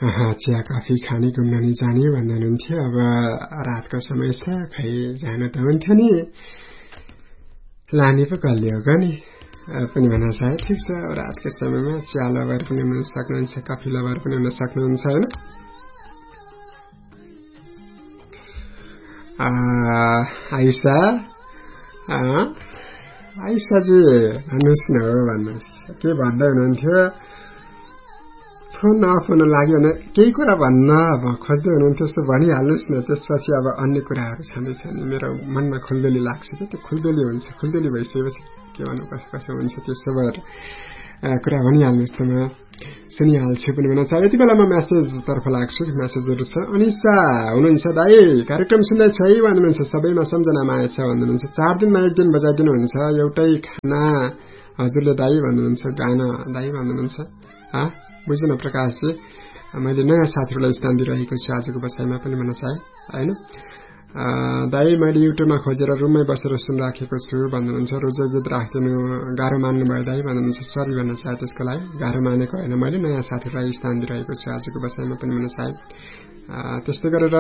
चिया कफी खाने घुम्न नि जाने भन्दै हुनुहुन्थ्यो। अब रातको समय छ, खै जान त हुन्थ्यो नि, लाने पो कसले हो गनी पनि भन्न चाहे। ठिक छ, रातको समयमा चिया लभर पनि हुन सक्नुहुन्छ, कफी लभर पनि हुन सक्नुहुन्छ होइन। आइसा आइसाजी भन्नुहोस् न, हो भन्नुहोस्, के भन्दै हुनुहुन्थ्यो? फोन अफ हुन लाग्यो भने केही कुरा भन्न खोज्दै हुनुहुन्थ्यो, यसो भनिहाल्नुहोस् न। त्यसपछि अब अन्य कुराहरू छँदैछन्, मेरो मनमा खुल्दुली लाग्छ कि त्यो खुल्दुली हुन्छ, खुल्दुली भइसकेपछि के भन्नु, कसो कसो हुन्छ त्यो सबै कुरा भनिहाल्नुहोस् त, म सुनिहाल्छु पनि भन्न चाहे। यति बेला म म्यासेजतर्फ लाग्छु, म्यासेजहरू छ। अनिसा हुनुहुन्छ, दाई कार्यक्रम सुन्दैछ है भन्नुहुन्छ, सबैमा सम्झना माया छ भन्नुहुन्छ, 4 दिनमा 1 दिन बजाइदिनुहुन्छ एउटै खाना हजुरले दाई भन्नुहुन्छ, गाना दाई भन्नुहुन्छ। बुझ्नु प्रकाशजी, मैले नयाँ साथीहरूलाई स्थान दिइरहेको छु आजको बसाइमा पनि भन्न चाहे होइन। दाई मैले युट्युबमा खोजेर रुममै बसेर सुनिराखेको छु भन्नुहुन्छ, रोजो गीत राखिदिनु गाह्रो मान्नुभयो दाई भन्नुहुन्छ, सरी भन्न चाहे त्यसको लागि। गाह्रो मानेको होइन, मैले नयाँ साथीहरूलाई स्थान दिइरहेको छु आजको बसाइमा पनि भन्न चाहे। त्यस्तै गरेर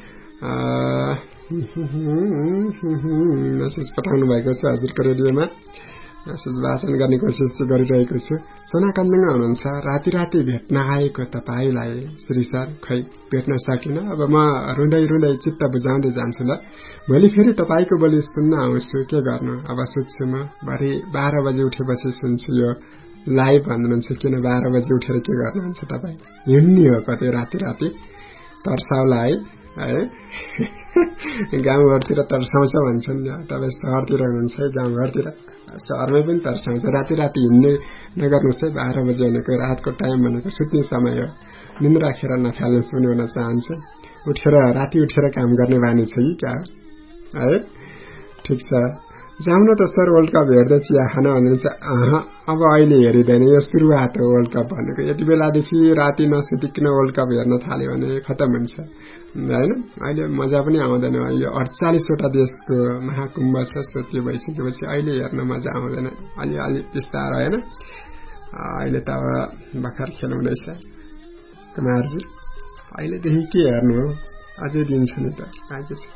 मेसेज पठाउनु भएको छ हजुरको रेडियोमा, मेसेज वाचन गर्ने कोसिस गरिरहेको छु। सोनाकन्दुङ हुनुहुन्छ, राति राति भेट्न आएको तपाईँलाई श्री सर, खै भेट्न सकिनँ। अब म रुँदै रुँदै चित्त बुझाउँदै जान्छु ल, भोलि फेरि तपाईँको बोली सुन्न आउँछु, के गर्नु। अब सोध्छु म, भरे 12 बजे उठेपछि सुन्छु यो लाइभ भन्नुहुन्छ, किन 12 बजे उठेर के गर्नुहुन्छ तपाईँ? हिँड्ने हो कतै राति राति, तर्साउला है गाउँघरतिर तर्साउँछ भन्छन्, तपाईँ सहरतिर हुनुहुन्छ है, गाउँघरतिर सहरमै पनि तर्साउँछ। राति राति हिँड्ने नगर्नुहोस् है, 12 बजे भनेको रातको टाइम भनेको सुत्ने समय हो, निन्द्रा खेर नफाल्नुहोस् पनि भन्न चाहन्छु। राति उठेर काम गर्ने बानी छ कि क्या है। ठिक छ, जाउन त सर वर्ल्ड कप हेर्दै चिया खान भन्नुहुन्छ। अब अहिले हेरिँदैन, यो सुरुवात हो वर्ल्ड कप भनेको। यति बेलादेखि राति नसुतिकन वर्ल्ड कप हेर्न थाल्यो भने खतम हुन्छ होइन। अहिले मजा पनि आउँदैन, यो 48वटा देशको महाकुम्भ छ, सो त्यो भइसकेपछि अहिले हेर्न मजा आउँदैन, अलि बिस्तार होइन। अहिले त अब भर्खर खेलाउँदैछ कुमारजी, अहिलेदेखि के हेर्नु हो, अझै दिन छ नि त, आएको छ।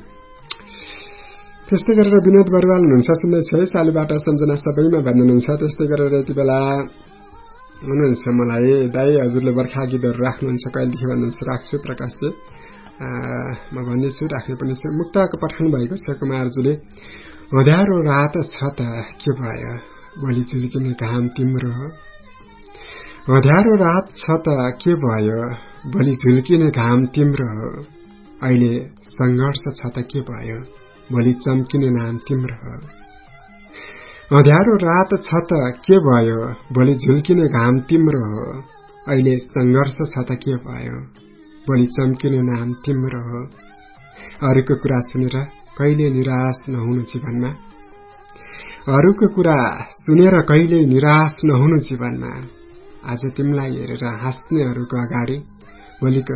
त्यस्तै गरेर विनोद बरुवाल हुनुहुन्छ, सुन्दैछ है, सालुबाट सम्झना सबैमा भन्नुहुन्छ। त्यस्तै गरेर यति बेला हुनुहुन्छ, मलाई दाई हजुरले बर्खा गीतहरू राख्नुहुन्छ कहिलेदेखि भन्नुहुन्छ, राख्छु प्रकाशजी, म भन्नेछु, राख्ने पनि छु। मुक्तक पठाउनु भएको छ कुमारजीले, अँध्यारो रात छ त के भयो भोलि झुल्किने घाम तिम्रो हो। अँध्यारो रात छ त के भयो भोलि झुल्किने घाम तिम्रो हो। अहिले संघर्ष छ त के भयो भोलि चम्किने नाम तिम्रो हो। अँध्यारो रात छ त के भयो भोलि झुल्किने घाम तिम्रो हो। अहिले संघर्ष छ त के भयो भोलि चम्किने नाम तिम्रो हो। अरूको कुरा सुनेर कहिले निराश नहुनु जीवनमा, अरूको कुरा सुनेर कहिले निराश नहुनु जीवनमा। आज तिमीलाई हेरेर हाँस्नेहरूको अगाडि भोलिको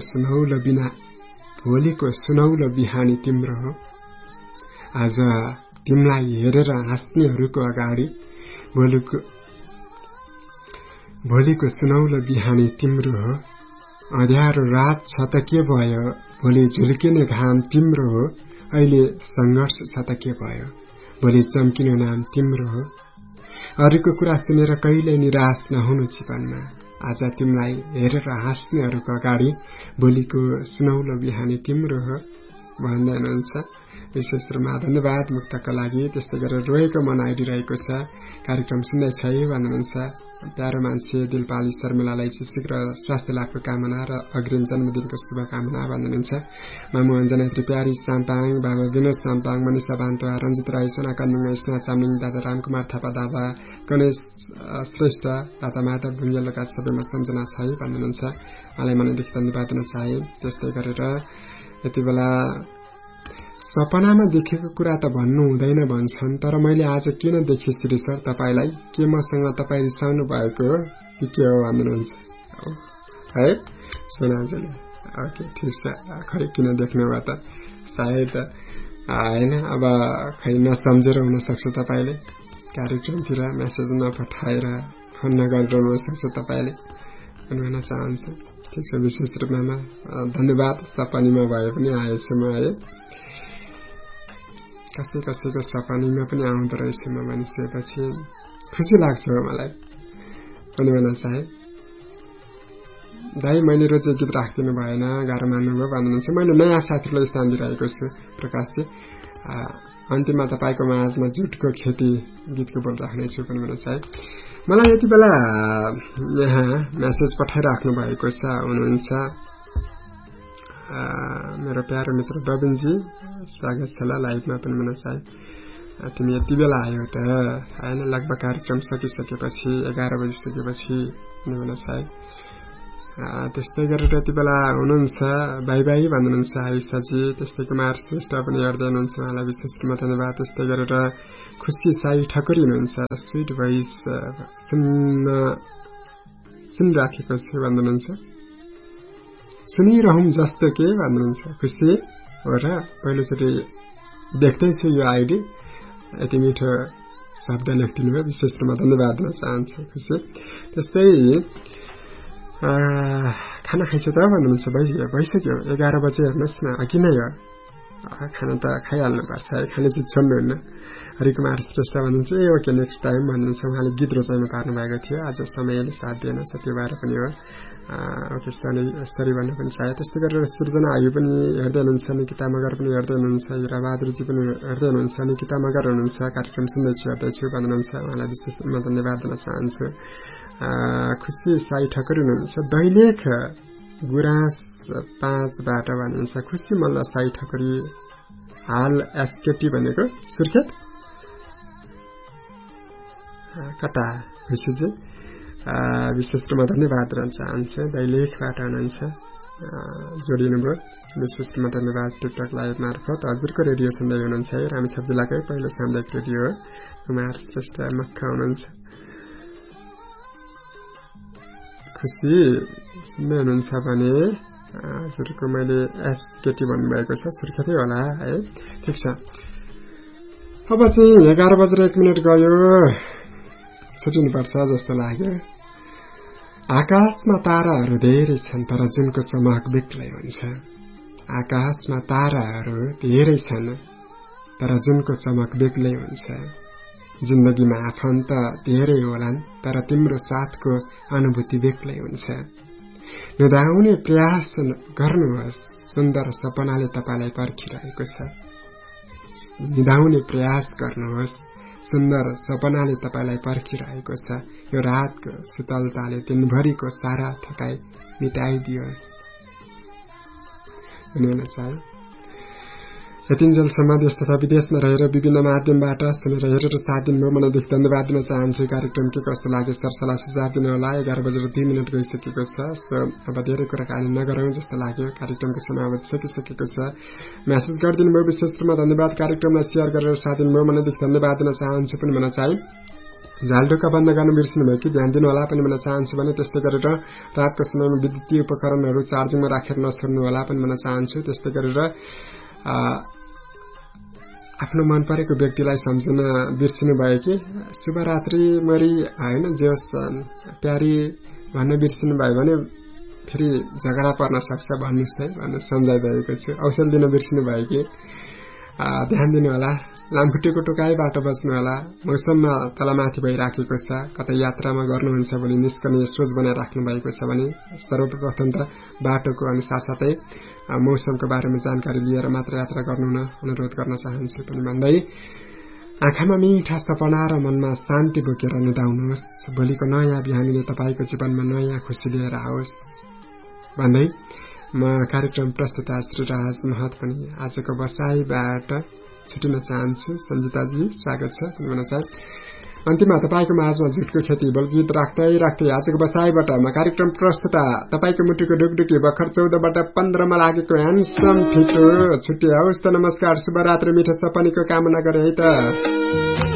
सुनौलो बिहानी तिम्रो हो। आज तिमीलाई हेरेर हाँस्नेहरूको अगाडि भोलिको सुनौलो बिहानी तिम्रो हो। अँध्यारो रात छ त के भयो भोलि झुल्किने घाम तिम्रो हो। अहिले संघर्ष छ त के भयो भोलि चम्किने नाम तिम्रो हो। अरूको कुरा सुनेर कहिले निराश नहुनु जीवनमा। आज तिमीलाई हेरेर हाँस्नेहरूको अगाडि भोलिको सुनौलो बिहानी तिम्रो हो भन्दै हुनुहुन्छ। विशेष रूपमा धन्यवाद मुक्तका लागि। त्यस्तै गरेर रोएको मन आइदिरहेको छ, कार्यक्रम सुन्दैछ है भन्नुहुन्छ। प्यारो मान्छे दिलपाली शर्मिलालाई चाहिँ शीघ्र स्वास्थ्य लाभको कामना र अग्रिम जन्मदिनको शुभकामना भन्नुहुन्छ। मामु अञ्जना त्रिप्यारी साम्पाङ, बाबा विनोद साम्पाङ, मनिषा बान्तवा, रञ्जित राई, सोना कन्दुङ, स्नेहा चामलिङ, दादा रामकुमार थापा, दादा गणेश श्रेष्ठ, दादा माधव ढुङ्गेल लगायत सबैमा सम्झना छ है भन्नुहुन्छ। मलाई मनैदेखि धन्यवाद दिन चाहे। त्यस्तै गरेर यति बेला सपनामा देखेको कुरा त भन्नु हुँदैन भन्छन्, तर मैले आज किन देखेँ श्री सर तपाईलाई? के मसँग तपाईँ रिसाउनु भएको हो कि के हो भन्नुहुन्छ है सोनाजीले? ओके ठिक छ, खै किन देख्नु भयो त, सायद होइन अब खै नसम्झेर हुनसक्छ तपाईँले, कार्यक्रमतिर म्यासेज नपठाएर फोन नगरेर हुनसक्छ तपाईँले। भन्न चाहन्छु। ठिक छ, विशेष रूपमा धन्यवाद। सपनीमा भए पनि आएछु म है, कसैको सपनीमा पनि आउँदो रहेछु म भनिसकेपछि खुसी लाग्छ मलाई पनि भन्न चाहे। दाइ मैले रोजेको गीत राखिदिनु भएन, गाह्रो मान्नुभयो भन्नुहुन्छ। मैले नयाँ साथीलाई स्थान दिइरहेको छु प्रकाशजी। अन्तिममा तपाईँको माझमा जुटको खेती गीतको बोल राख्नेछु पनि भन्न चाहे। मलाई यति बेला यहाँ मेसेज पठाइराख्नु भएको छ हुनुहुन्छ मेरो प्यारो मित्र बबिनजी, स्वागत छ ल लाइभमा पनि भन्न चाहे। तिमी यति बेला आयो त होइन, लगभग कार्यक्रम सकिसकेपछि 11 बजिसकेपछि भन्न चाहे। त्यस्तै गरेर यति बेला हुनुहुन्छ भाइ भन्नुहुन्छ आयुषाजी, त्यस्तै कुमार श्रेष्ठ पनि हेर्दै हुनुहुन्छ, उहाँलाई विशेष रूपमा धन्यवाद। त्यस्तै गरेर खुसी साई ठकुरी हुनुहुन्छ, स्विट भोइस सुनिराखेको छु भन्नुहुन्छ, सुनिरहौँ जस्तो के भन्नुहुन्छ। खुसी हो र, पहिलोचोटि देख्दैछु यो आइडी, यति मिठो शब्द लेखिदिनु भयो, विशेष रूपमा धन्यवाद दिन चाहन्छु खुसी। त्यस्तै खाना खाइछ त भन्नुहुन्छ, भइसक्यो 11 बजे, हेर्नुहोस् न अघि नै हो, खाना त खाइहाल्नुपर्छ है, खाने चिज छोड्नुहुन्न। हरिकुमार श्रेष्ठ भन्नुहुन्छ ए ओके नेक्स्ट टाइम भन्नुहुन्छ, उहाँले गीत रोजाइमा पार्नु भएको थियो, आज समयले साथ दिएन त्यो भएर पनि हो। ओके सरी भन्न पनि चाहे। त्यस्तै गरेर सृजना आयु पनि हेर्दै हुनुहुन्छ, निकिता मगर पनि हेर्दै हुनुहुन्छ, हिराबहादुरजी पनि हेर्दै हुनुहुन्छ, निकिता मगर हुनुहुन्छ, कार्यक्रम सुन्दैछु हेर्दैछु भन्नुहुन्छ, उहाँलाई विशेष रूपमा धन्यवाद दिन चाहन्छु। खुसी साई ठकुरी हुनुहुन्छ, दैलेख गुराँस 5बाट भन्नुहुन्छ, खुसी मल्ल साई ठकुरी, हाल एसकेटी भनेको सुर्खेत कता खुसीजी, विशेष रूपमा धन्यवाद दिन चाहन्छु। दैलेखबाट हुनुहुन्छ, जोडिनुभयो, विशेष रूपमा धन्यवाद। टिकटक लाइभ मार्फत हजुरको रेडियो सुन्दै हुनुहुन्छ है, रामेछाप जिल्लाकै पहिलो सामुदायिक रेडियो हो। कुमार श्रेष्ठ मक्का हुनुहुन्छ, खुसी सुन्दै हुनुहुन्छ भने हजुरको मैले एसकेटी भन्नुभएको छ, सुर्खेतै होला है। ठिक छ, अब चाहिँ 11 बजेर 1 मिनट गयो, छुटिनुपर्छ जस्तो लाग्यो। आकाशमा ताराहरू धेरै छन् तर जुनको चमक बेग्लै हुन्छ। आकाशमा ताराहरू धेरै छन् तर जुनको चमक बेग्लै हुन्छ। जिन्दगीमा आफन्त धेरै होलान् तर तिम्रो साथको अनुभूति बेग्लै हुन्छ। निदाउने प्रयास गर्नुहोस्, सुन्दर सपनाले तपाईलाई पर्खिरहेको छ। निदाउने प्रयास गर्नुहोस्, सुन्दर सपनाले तपाईलाई पर्खिरहेको छ। यो रातको शीतलताले दिनभरिको सारा थकाइ मिटाइदियोस् भन्न चाहे। यतिन्जेलसम्म देश तथा विदेशमा रहेर विभिन्न माध्यमबाट सुनेर हेरेर साथ दिनुभयो, मनदेखि धन्यवाद दिन चाहन्छु। कार्यक्रम के कस्तो लाग्यो सरसल्लाह सुझाव दिनु होला। 11 बजेर 2 मिनट गइसकेको छ, अब धेरै कुराकानी नगरौँ जस्तो लाग्यो। कार्यक्रमको समावेश सकिसकेको छ। मेसेज गरिदिनु भयो, विशेष रूपमा धन्यवाद। कार्यक्रमलाई शेयर गरेर साथ दिनुभयो, मनदेखि धन्यवाद दिन चाहन्छु पनि भन्न चाहे। झालढोका बन्द गर्न बिर्सिनु भयो कि ध्यान दिनु होला पनि भन्न चाहन्छु भने, त्यस्तै गरेर रातको समयमा विद्युतीय उपकरणहरू चार्जिङमा राखेर नछोड्नु होला पनि भन्न चाहन्छु। त्यस्तै गरेर आफ्नो मन परेको व्यक्तिलाई सम्झन बिर्सिनु भयो कि शुभरात्रि मरी होइन जेस प्यारी भन्न बिर्सिनु भयो भने फेरि झगडा पर्न सक्छ भन्नुहोस् है, भन्नु सम्झाइरहेको छु। औषध दिन बिर्सिनु भयो कि ध्यान दिनु होला। लामखुट्टेको टोकाइबाट बच्नु होला। मौसममा तलमाथि भइराखेको छ, कतै यात्रामा गर्नुहुन्छ भने निस्कने सोच बनाएर राख्नु भएको छ भने सर्वप्रथम त बाटोको अनि साथसाथै मौसमको बारेमा जानकारी लिएर मात्र यात्रा गर्नु न अनुरोध गर्न चाहन्छु पनि भन्दै, आँखामा मिठा सपना र मनमा शान्ति बोकेर निदाउनुहोस्। भोलिको नयाँ बिहानीले तपाईँको जीवनमा नयाँ खुसी लिएर आओस् भन्दै म कार्यक्रम प्रस्तुता श्रीराज महत पनि आजको बसाईबाट छुटिन चाहन्छु। सञ्जिताजी स्वागत छ भन्न चाहे। अन्तिममा तपाईँको माझमा झुटको खेती बलगीत राख्दै राख्दै आजको बसाईबाट म कार्यक्रम प्रस्तुता तपाईँको मुटुको ढुकढुकी भर्खर 14बाट 15मा लागेको ह्यान्डसम फिटो छुट्टी होस् त। नमस्कार, शुभरात्री, मिठो सपनीको कामना गरे है त।